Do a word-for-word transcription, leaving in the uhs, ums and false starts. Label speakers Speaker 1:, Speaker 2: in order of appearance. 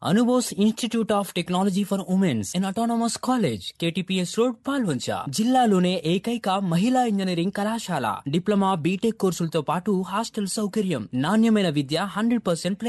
Speaker 1: Anubose institute of technology for women's and autonomous college KTPS road Palvancha జిల్లాలోనే ఏకైక మహిళా engineering కళాశాల. డిప్లొమా బీటెక్ కోర్సులతో పాటు హాస్టల్ సౌకర్యం, నాణ్యమైన విద్య, హండ్రెడ్ పర్సెంట్